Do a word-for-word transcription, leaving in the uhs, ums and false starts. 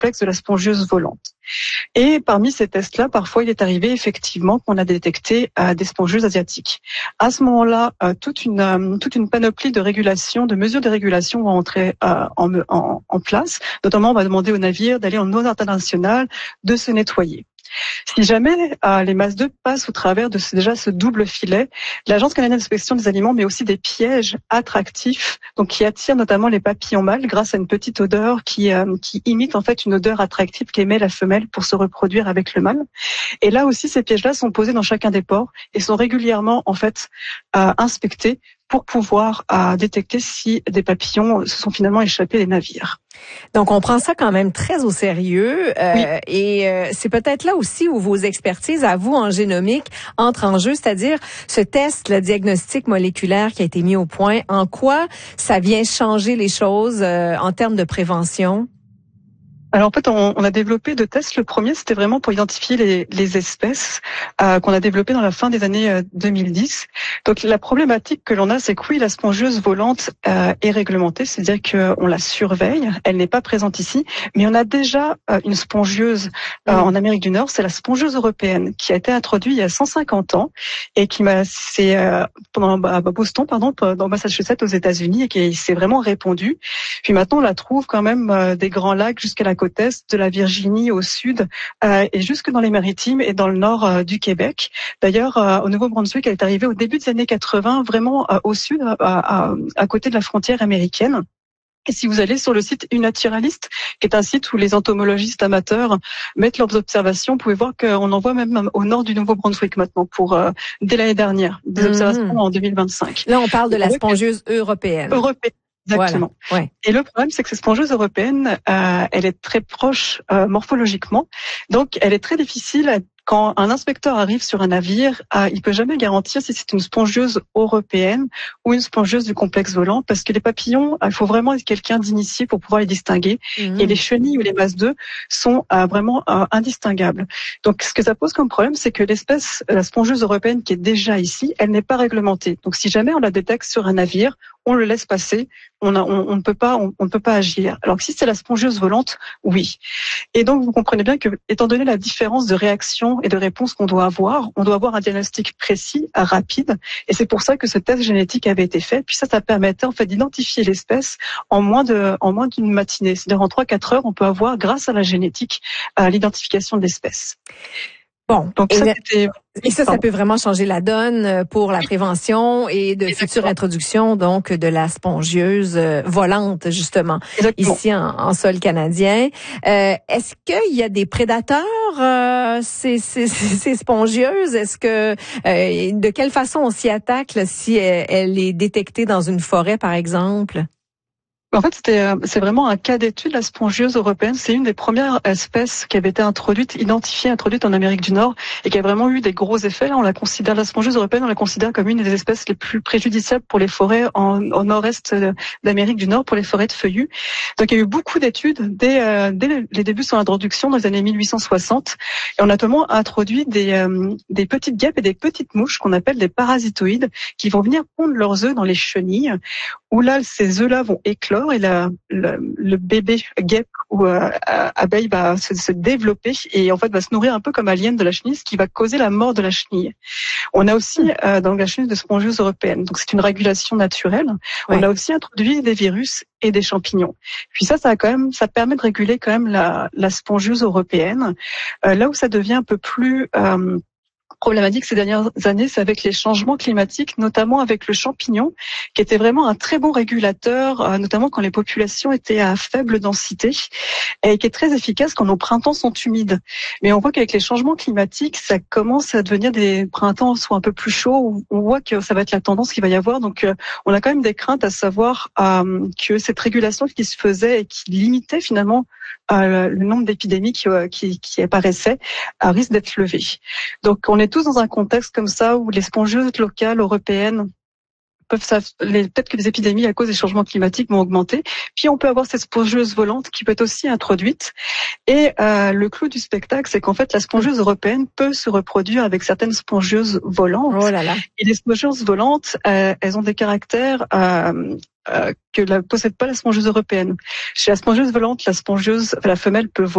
complexe de la spongieuse volante. Et parmi ces tests-là, parfois, il est arrivé effectivement qu'on a détecté euh, des spongieuses asiatiques. À ce moment-là, euh, toute une euh, toute une panoplie de régulation, de mesures de régulation vont entrer euh, en, en, en place. Notamment, on va demander aux navires d'aller en eau internationale, de se nettoyer. Si jamais euh, les masses d'œufs passent au travers de ce, déjà ce double filet, l'Agence canadienne d'inspection des aliments met aussi des pièges attractifs, donc qui attirent notamment les papillons mâles grâce à une petite odeur qui euh, qui imite en fait une odeur attractive qu'émet la femelle pour se reproduire avec le mâle. Et là aussi, ces pièges-là sont posés dans chacun des ports et sont régulièrement en fait euh, inspectés pour pouvoir euh, détecter si des papillons se sont finalement échappés des navires. Donc, on prend ça quand même très au sérieux euh, oui. et euh, c'est peut-être là aussi où vos expertises à vous en génomique entrent en jeu, c'est-à-dire ce test, le diagnostic moléculaire qui a été mis au point, en quoi ça vient changer les choses euh, en termes de prévention? Alors en fait, on, on a développé deux tests. Le premier, c'était vraiment pour identifier les, les espèces euh, qu'on a développées dans la fin des années euh, deux mille dix. Donc la problématique que l'on a, c'est que oui, la spongieuse volante euh, est réglementée, c'est-à-dire qu'on la surveille, elle n'est pas présente ici, mais on a déjà euh, une spongieuse euh, mmh. en Amérique du Nord, c'est la spongieuse européenne qui a été introduite il y a cent cinquante ans et qui m'a, c'est euh, pendant à Boston, pardon, dans Massachusetts aux États-Unis et qui s'est vraiment répandue. Puis maintenant, on la trouve quand même euh, des Grands Lacs jusqu'à la côte est, de la Virginie au sud euh, et jusque dans les Maritimes et dans le nord euh, du Québec. D'ailleurs, euh, au Nouveau-Brunswick, elle est arrivée au début des années quatre-vingts, vraiment euh, au sud, à, à, à côté de la frontière américaine. Et si vous allez sur le site Unaturalist, qui est un site où les entomologistes amateurs mettent leurs observations, vous pouvez voir qu'on en voit même au nord du Nouveau-Brunswick maintenant, pour euh, dès l'année dernière, des mmh. observations en deux mille vingt-cinq. Là, on parle de la spongieuse européenne. Européenne. Exactement. Voilà, ouais. Et le problème, c'est que cette spongieuse européenne, euh, elle est très proche euh, morphologiquement, donc elle est très difficile à quand un inspecteur arrive sur un navire, euh, il peut jamais garantir si c'est une spongieuse européenne ou une spongieuse du complexe volant, parce que les papillons, il faut vraiment être quelqu'un d'initié pour pouvoir les distinguer. Mmh. Et les chenilles ou les masses d'œufs sont euh, vraiment euh, indistinguables. Donc, ce que ça pose comme problème, c'est que l'espèce, la spongieuse européenne qui est déjà ici, elle n'est pas réglementée. Donc, si jamais on la détecte sur un navire, on le laisse passer. On, a, on, on ne peut pas, on, on ne peut pas agir. Alors que si c'est la spongieuse volante, oui. Et donc, vous comprenez bien que, étant donné la différence de réaction et de réponse qu'on doit avoir, on doit avoir un diagnostic précis, rapide, et c'est pour ça que ce test génétique avait été fait. Puis ça, ça permettait en fait d'identifier l'espèce en moins de, en moins d'une matinée. C'est-à-dire en trois quatre heures, on peut avoir, grâce à la génétique, euh, l'identification de l'espèce. Bon, donc et, ça, le, et ça, ça peut vraiment changer la donne pour la prévention et de Exactement. futures introductions donc de la spongieuse volante justement Exactement. ici en, en sol canadien. Euh, est-ce qu'il y a des prédateurs euh, ces, ces, ces spongieuses? Est-ce que euh, de quelle façon on s'y attaque là, si elle, elle est détectée dans une forêt par exemple? En fait, c'était, c'est vraiment un cas d'étude, la spongieuse européenne. C'est une des premières espèces qui avait été introduite, identifiée, introduite en Amérique du Nord et qui a vraiment eu des gros effets. Là, on la considère, la spongieuse européenne, on la considère comme une des espèces les plus préjudiciables pour les forêts en, au nord-est d'Amérique du Nord, pour les forêts de feuillus. Donc, il y a eu beaucoup d'études dès, euh, dès les débuts de son introduction dans les années mille huit cent soixante. Et on a notamment introduit des, euh, des petites guêpes et des petites mouches qu'on appelle des parasitoïdes qui vont venir pondre leurs œufs dans les chenilles, où là, ces œufs-là vont éclore et la, le, le bébé guêpe ou euh, abeille va se, se développer et en fait va se nourrir un peu comme alien de la chenille, ce qui va causer la mort de la chenille. On a aussi euh, dans la chenille de spongieuse européenne, donc c'est une régulation naturelle. Oui. On a aussi introduit des virus et des champignons. Puis ça, ça a quand même, ça permet de réguler quand même la, la spongieuse européenne. Euh, là où ça devient un peu plus euh, problématique ces dernières années, c'est avec les changements climatiques, notamment avec le champignon, qui était vraiment un très bon régulateur, euh, notamment quand les populations étaient à faible densité, et qui est très efficace quand nos printemps sont humides. Mais on voit qu'avec les changements climatiques, ça commence à devenir des printemps soit un peu plus chauds, on voit que ça va être la tendance qu'il va y avoir. Donc, euh, on a quand même des craintes à savoir euh, que cette régulation qui se faisait et qui limitait finalement euh, le nombre d'épidémies qui, euh, qui, qui apparaissaient euh, risque d'être levée. Donc, on est tous dans un contexte comme ça où les spongieuses locales européennes peuvent, les, peut-être que les épidémies à cause des changements climatiques vont augmenter. Puis on peut avoir cette spongieuse volante qui peut être aussi introduite. Et euh, le clou du spectacle, c'est qu'en fait la spongieuse européenne peut se reproduire avec certaines spongieuses volantes. Oh là là. Et les spongieuses volantes, euh, elles ont des caractères euh, euh, que ne possède pas la spongieuse européenne. Chez la spongieuse volante, la spongieuse, la femelle peut voler.